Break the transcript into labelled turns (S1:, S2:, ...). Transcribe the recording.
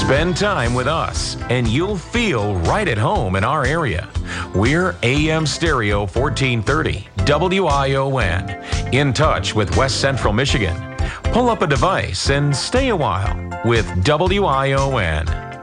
S1: Spend time with us, and you'll feel right at home in our area. We're AM Stereo 1430, WION, in touch with West Central Michigan. Pull up a device and stay a while with WION.